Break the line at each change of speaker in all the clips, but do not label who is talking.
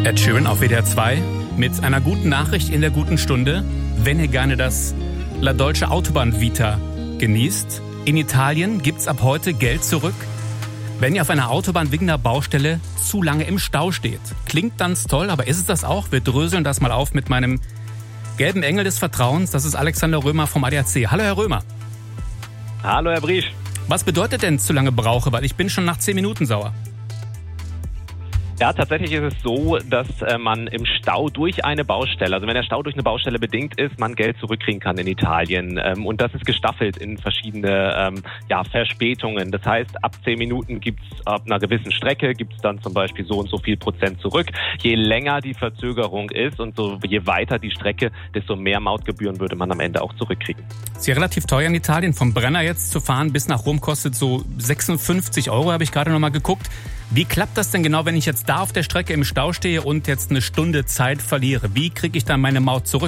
Ed Sheeran auf WDR 2 mit einer guten Nachricht in der guten Stunde. Wenn ihr gerne das La Dolce Autobahn Vita genießt, in Italien gibt's ab heute Geld zurück, wenn ihr auf einer Autobahn wegen einer Baustelle zu lange im Stau steht. Klingt ganz toll, aber ist es das auch? Wir dröseln das mal auf mit meinem gelben Engel des Vertrauens. Das ist Alexander Römer vom ADAC. Hallo Herr Römer.
Hallo Herr Briesch.
Was bedeutet denn zu lange brauche? Weil ich bin schon nach 10 Minuten sauer.
Ja, tatsächlich ist es so, dass man im Stau durch eine Baustelle, also wenn der Stau durch eine Baustelle bedingt ist, man Geld zurückkriegen kann in Italien. Und das ist gestaffelt in verschiedene Verspätungen. Das heißt, ab 10 Minuten gibt's ab einer gewissen Strecke, gibt's dann zum Beispiel so und so viel Prozent zurück. Je länger die Verzögerung ist und so je weiter die Strecke, desto mehr Mautgebühren würde man am Ende auch zurückkriegen.
Ist ja relativ teuer in Italien. Vom Brenner jetzt zu fahren bis nach Rom kostet so 56 €, habe ich gerade noch mal geguckt. Wie klappt das denn genau, wenn ich jetzt da auf der Strecke im Stau stehe und jetzt eine Stunde Zeit verliere? Wie kriege ich dann meine Maut zurück?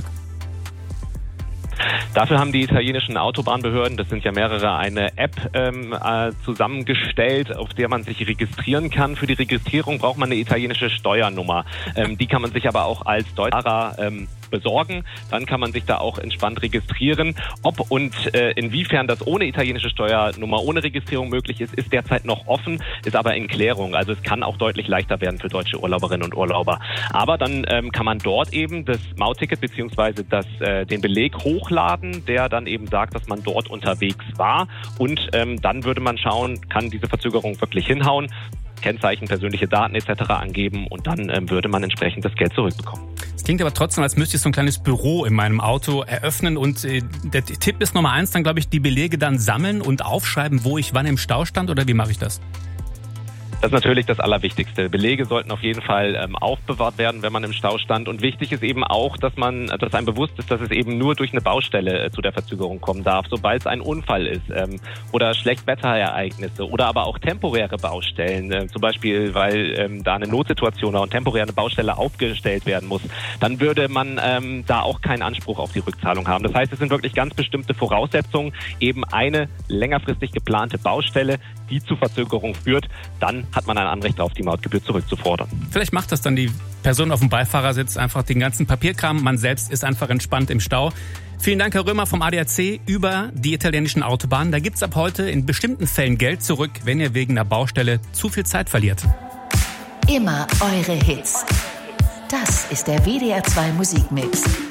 Dafür haben die italienischen Autobahnbehörden, das sind ja mehrere, eine App zusammengestellt, auf der man sich registrieren kann. Für die Registrierung braucht man eine italienische Steuernummer. Die kann man sich aber auch als Deutscher besorgen. Dann kann man sich da auch entspannt registrieren. Ob und inwiefern das ohne italienische Steuernummer, ohne Registrierung möglich ist, ist derzeit noch offen, ist aber in Klärung. Also es kann auch deutlich leichter werden für deutsche Urlauberinnen und Urlauber. Aber dann kann man dort eben das Mautticket bzw. den Beleg hochladen, der dann eben sagt, dass man dort unterwegs war. Und dann würde man schauen, kann diese Verzögerung wirklich hinhauen, Kennzeichen, persönliche Daten etc. angeben und dann würde man entsprechend das Geld zurückbekommen.
Es klingt aber trotzdem, als müsste ich so ein kleines Büro in meinem Auto eröffnen und der Tipp ist Nummer 1, dann glaube ich, die Belege dann sammeln und aufschreiben, wo ich wann im Stau stand, oder wie mache ich das?
Das ist natürlich das Allerwichtigste. Belege sollten auf jeden Fall aufbewahrt werden, wenn man im Stau stand. Und wichtig ist eben auch, dass einem bewusst ist, dass es eben nur durch eine Baustelle zu der Verzögerung kommen darf. Sobald es ein Unfall ist oder Schlechtwetterereignisse oder aber auch temporäre Baustellen, zum Beispiel, weil da eine Notsituation oder temporär eine Baustelle aufgestellt werden muss, dann würde man da auch keinen Anspruch auf die Rückzahlung haben. Das heißt, es sind wirklich ganz bestimmte Voraussetzungen, eben eine längerfristig geplante Baustelle, die zu Verzögerung führt, dann hat man ein Anrecht darauf, die Mautgebühr zurückzufordern.
Vielleicht macht das dann die Person auf dem Beifahrersitz einfach den ganzen Papierkram. Man selbst ist einfach entspannt im Stau. Vielen Dank, Herr Römer vom ADAC über die italienischen Autobahnen. Da gibt's ab heute in bestimmten Fällen Geld zurück, wenn ihr wegen einer Baustelle zu viel Zeit verliert.
Immer eure Hits. Das ist der WDR 2 Musikmix.